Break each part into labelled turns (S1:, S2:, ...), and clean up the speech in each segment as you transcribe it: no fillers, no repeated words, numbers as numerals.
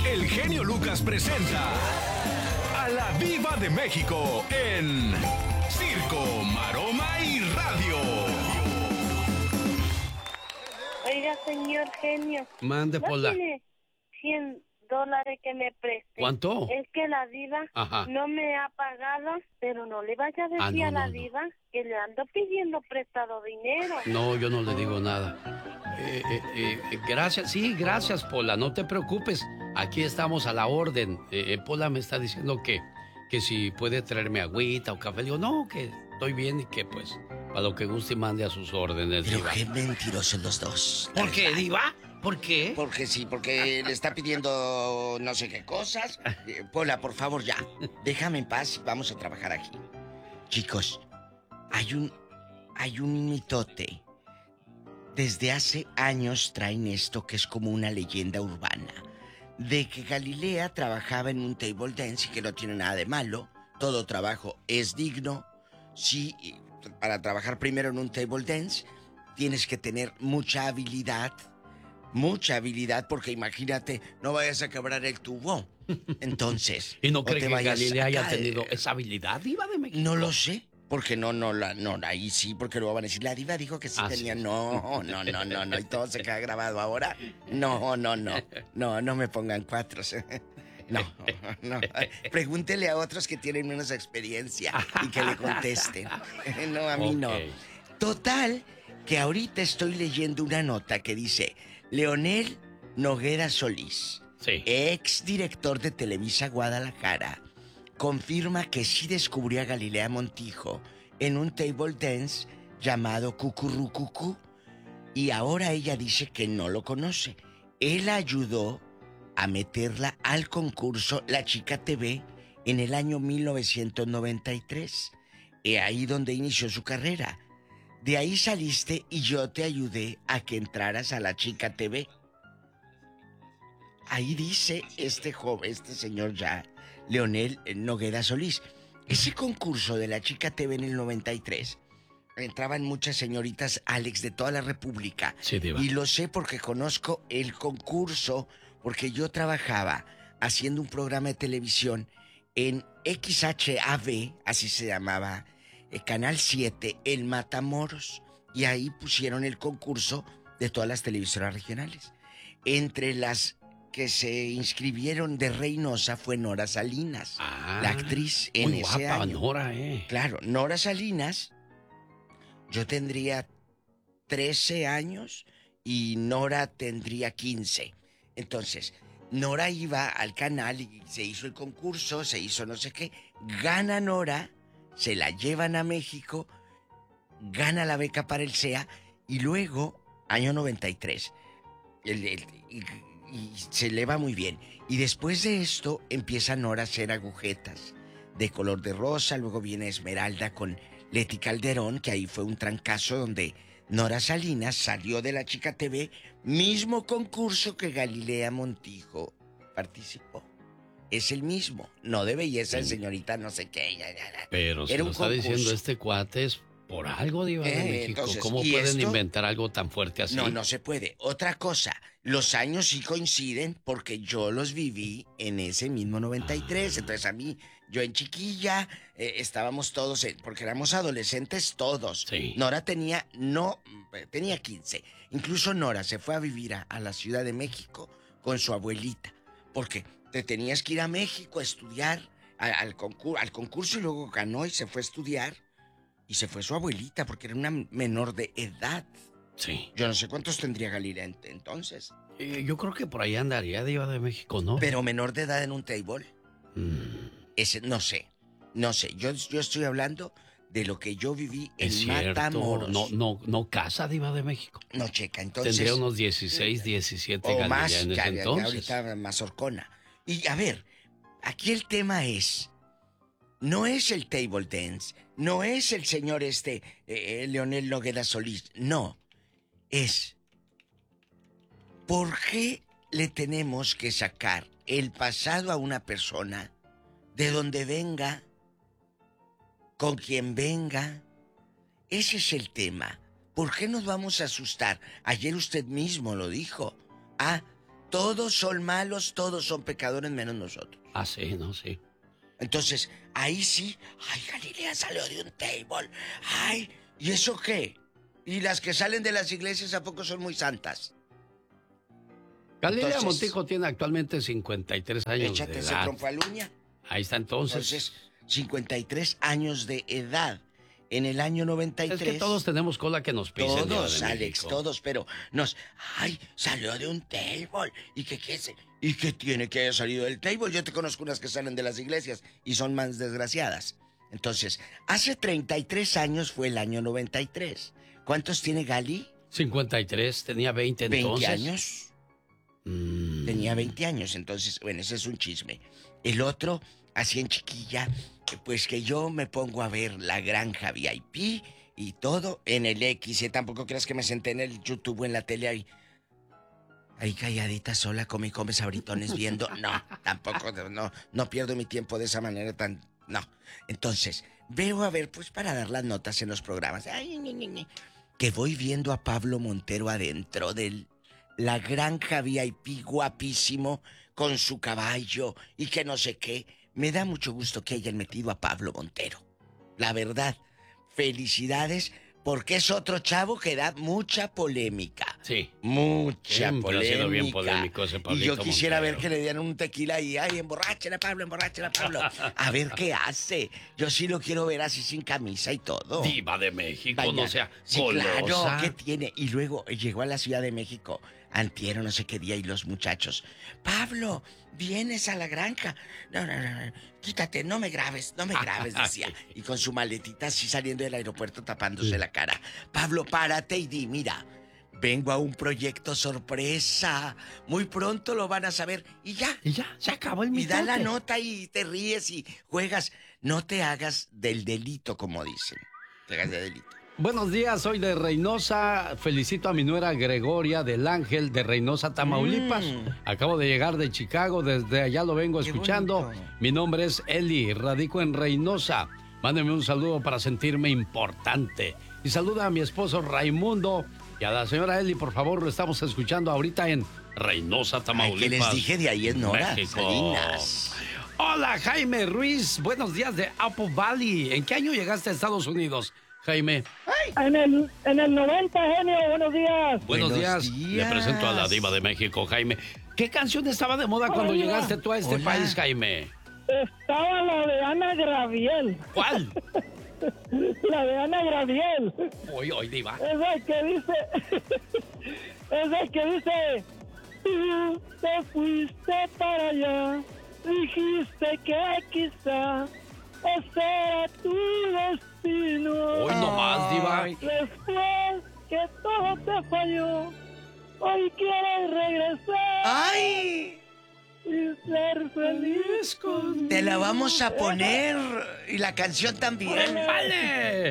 S1: el genio Lucas presenta a la Diva de México en Circo, Maroma y Radio.
S2: Oiga, señor genio.
S3: Mande,
S2: ¿No
S3: Pola.
S2: tiene $100 que me preste?
S3: ¿Cuánto?
S2: Es que la diva no me ha pagado, pero no le vaya a decir a la diva que le ando pidiendo prestado dinero.
S3: No, yo no le digo nada. Gracias, sí, gracias, Pola, no te preocupes. Aquí estamos a la orden. Pola me está diciendo que si puede traerme agüita o café. Le digo, no, que estoy bien y que pues, para lo que guste y mande a sus órdenes,
S4: Pero
S3: Diva.
S4: qué mentirosos los dos.
S3: ¿Por qué, Diva? ¿Por qué?
S4: Porque sí, porque le está pidiendo no sé qué cosas. Pola, por favor, ya. Déjame en paz y vamos a trabajar aquí. Chicos, hay un mitote. Desde hace años traen esto que es como una leyenda urbana. De que Galilea trabajaba en un table dance y que no tiene nada de malo. Todo trabajo es digno. Sí, para trabajar primero en un table dance tienes que tener mucha habilidad porque imagínate, no vayas a quebrar el tubo. Entonces,
S3: ¿Y no cree que Galilea haya
S4: caer.
S3: tenido esa habilidad, Diva de México?
S4: No lo sé, porque no, ahí sí, porque luego van a decir, la diva dijo que sí tenía.
S3: Sí.
S4: No, y todo se queda grabado ahora. No me pongan cuatros. No. Pregúntele a otros que tienen menos experiencia y que le contesten. No, a mí no. Total, que ahorita estoy leyendo una nota que dice, Leonel Noguera Solís, ex director de Televisa Guadalajara, confirma que sí descubrió a Galilea Montijo en un table dance llamado Cucurrucucú y ahora ella dice que no lo conoce. Él ayudó a meterla al concurso La Chica TV en el año 1993. Ahí donde inició su carrera. De ahí saliste y yo te ayudé a que entraras a La Chica TV. Ahí dice este señor ya, Leonel Noguera Solís. Ese concurso de La Chica TV en el 93, entraban muchas señoritas Alex de toda la República.
S3: Sí, Diva.
S4: Y lo sé porque conozco el concurso, porque yo trabajaba haciendo un programa de televisión en XHAV, así se llamaba, Canal 7, en Matamoros. Y ahí pusieron el concurso de todas las televisoras regionales. Entre las que se inscribieron de Reynosa fue Nora Salinas, la actriz en
S3: muy
S4: ese
S3: guapa,
S4: año.
S3: Nora,
S4: Claro, Nora Salinas, yo tendría 13 años y Nora tendría 15. Entonces, Nora iba al canal y se hizo el concurso, se hizo no sé qué, gana Nora, se la llevan a México, gana la beca para el SEA y luego, año 93, y se le va muy bien. Y después de esto empieza Nora a hacer agujetas de color de rosa, luego viene Esmeralda con Leti Calderón, que ahí fue un trancazo donde Nora Salinas salió de La Chica TV, mismo concurso que Galilea Montijo participó. Es el mismo, no de belleza, señorita, no sé qué.
S3: Pero si lo está diciendo este cuate es por algo, Diva de México.
S4: Entonces,
S3: ¿cómo
S4: ¿y
S3: pueden
S4: esto?
S3: inventar algo tan fuerte así?
S4: No se puede. Otra cosa, los años sí coinciden porque yo los viví en ese mismo 93. Entonces a mí, yo en chiquilla, estábamos todos, porque éramos adolescentes todos.
S3: Sí.
S4: Nora tenía 15. Incluso Nora se fue a vivir a la Ciudad de México con su abuelita. Porque te tenías que ir a México a estudiar al concurso y luego ganó y se fue a estudiar. Y se fue su abuelita porque era una menor de edad.
S3: Sí.
S4: Yo no sé cuántos tendría Galilea entonces.
S3: Yo creo que por ahí andaría, Diva de México, ¿no?
S4: Pero menor de edad en un table. Ese, no sé. Yo estoy hablando de lo que yo viví en Matamoros.
S3: No casa, Diva de México.
S4: No, checa, entonces.
S3: Tendría unos 16, 17
S4: o
S3: Galilea
S4: más,
S3: en ese
S4: ya
S3: entonces.
S4: ahorita más horcona. Y a ver, aquí el tema es, no es el table dance, no es el señor Leonel Noguera Solís, no. Es, ¿por qué le tenemos que sacar el pasado a una persona de donde venga, con quien venga? Ese es el tema. ¿Por qué nos vamos a asustar? Ayer usted mismo lo dijo. todos son malos, todos son pecadores menos nosotros.
S3: Ah, sí, no, sí.
S4: Entonces, ahí sí, ay, Galilea salió de un table. Ay, ¿y eso qué? ¿Y las que salen de las iglesias a poco son muy santas?
S3: Galilea Montijo tiene actualmente 53 años
S4: échate
S3: de edad.
S4: ese trompo a la uña.
S3: Ahí está entonces.
S4: 53 años de edad. En el año 93.
S3: Es que todos tenemos cola que nos pisen.
S4: Todos, Alex, todos, pero ay, salió de un table. ¿Y qué tiene que haya salido del table? Yo te conozco unas que salen de las iglesias y son más desgraciadas. Entonces, hace 33 años fue el año 93. ¿Cuántos tiene Gali?
S3: 53, tenía 20 entonces.
S4: 20 años. Tenía 20 años, entonces, bueno, ese es un chisme. El otro, así en chiquilla, pues que yo me pongo a ver La Granja VIP y todo en el X. Tampoco creas que me senté en el YouTube o en la tele ahí calladita sola, come sabritones viendo. No, tampoco, no pierdo mi tiempo de esa manera tan... No. Entonces, veo a ver, pues para dar las notas en los programas. Que voy viendo a Pablo Montero adentro de La Granja VIP, guapísimo, con su caballo y que no sé qué. Me da mucho gusto que hayan metido a Pablo Montero. La verdad, felicidades, porque es otro chavo que da mucha polémica.
S3: Sí.
S4: Mucha polémica.
S3: Ha sido bien polémico ese Pablito
S4: y yo quisiera
S3: Montero.
S4: ver que le dieran un tequila y, ay, emborráchela, Pablo. A ver qué hace. Yo sí lo quiero ver así sin camisa y todo.
S3: Diva de México,
S4: Vaya,
S3: no sea
S4: sí,
S3: golosa.
S4: claro, ¿qué tiene? Y luego llegó a la Ciudad de México, antier, no sé qué día, y los muchachos, Pablo, ¿vienes a la granja? No, quítate, no me grabes, decía. Y con su maletita así saliendo del aeropuerto tapándose la cara. Pablo, párate y di, mira, vengo a un proyecto sorpresa. Muy pronto lo van a saber. Y ya,
S3: se acabó el
S4: mitote. Y da la
S3: mitote.
S4: nota y te ríes y juegas. No te hagas del delito, como dicen. Te hagas de delito.
S3: Buenos días, soy de Reynosa. Felicito a mi nuera Gregoria del Ángel de Reynosa, Tamaulipas. Acabo de llegar de Chicago, desde allá lo vengo escuchando. Bonito. Mi nombre es Eli, radico en Reynosa. Mándeme un saludo para sentirme importante. Y saluda a mi esposo Raimundo y a la señora Eli, por favor, lo estamos escuchando ahorita en Reynosa, Tamaulipas.
S4: ¿Qué les dije de ahí en Nora?
S3: México.
S4: Salinas.
S3: Hola, Jaime Ruiz. Buenos días de Apple Valley. ¿En qué año llegaste a Estados Unidos, Jaime?
S5: En el 90, genio, buenos días.
S3: Buenos días. Le presento a la diva de México, Jaime. ¿Qué canción estaba de moda cuando llegaste tú a este país, Jaime?
S5: Estaba la de Ana Gabriel.
S3: ¿Cuál?
S5: La de Ana Gabriel.
S3: Hoy, diva.
S5: Esa que dice, tú te fuiste para allá, dijiste que quizá ese era tu destino.
S3: Hoy nomás, diva.
S5: Después que todo te falló, hoy quieres regresar.
S4: ¡Ay!
S5: Y ser feliz conmigo.
S4: Te la vamos a poner. Y la canción también.
S3: ¡Vale!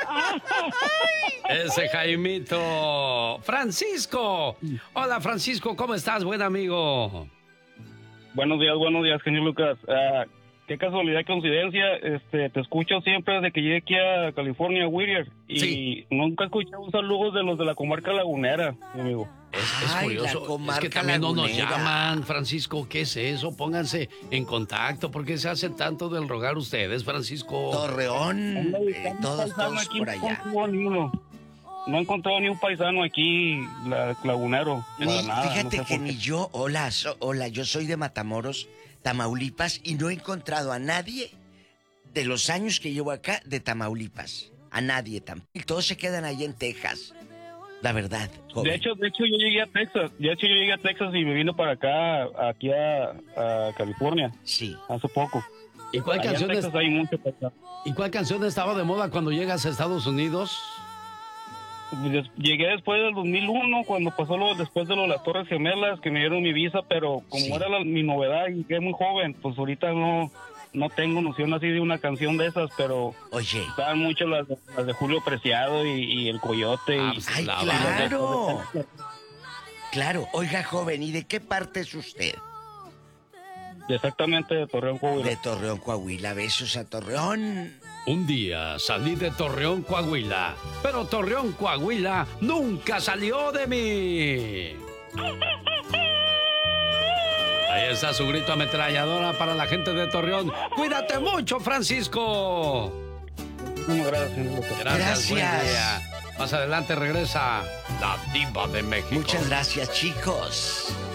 S3: Ese Jaimito. Francisco. Hola, Francisco, ¿cómo estás, buen amigo?
S6: Buenos días, genio Lucas. Qué casualidad, coincidencia. Te escucho siempre desde que llegué aquí a California, Whittier. Y nunca escuché un saludo de los de la comarca lagunera, amigo.
S3: Es curioso, es que también no nos llaman, Francisco. ¿Qué es eso? Pónganse en contacto. ¿Por qué se hacen tanto del rogar ustedes, Francisco?
S4: Torreón, todos por allá.
S6: No he encontrado ni un paisano aquí, lagunero.
S4: Fíjate que ni yo, hola, yo soy de Matamoros, Tamaulipas, y no he encontrado a nadie de los años que llevo acá de Tamaulipas. A nadie tampoco. Todos se quedan ahí en Texas. La verdad, joven.
S6: De hecho, yo llegué a Texas. Y me vine para acá, aquí a California.
S4: Sí.
S6: Hace poco.
S3: ¿Y cuál canción estaba de moda cuando llegas a Estados Unidos?
S6: Llegué después del 2001, cuando pasó después de las Torres Gemelas, que me dieron mi visa, pero como era mi novedad y que es muy joven, pues ahorita no tengo noción así de una canción de esas, pero
S4: oye,
S6: estaban mucho las de Julio Preciado y El Coyote.
S4: ¡Ay, claro! Claro, oiga, joven, ¿y de qué parte es usted?
S6: Exactamente, de Torreón, Coahuila.
S4: De Torreón, Coahuila. Besos a Torreón.
S3: Un día salí de Torreón, Coahuila, pero Torreón, Coahuila nunca salió de mí. está su grito ametralladora para la gente de Torreón. ¡Cuídate mucho, Francisco! Gracias. Buen día. Más adelante regresa la Diva de México.
S4: Muchas gracias, chicos.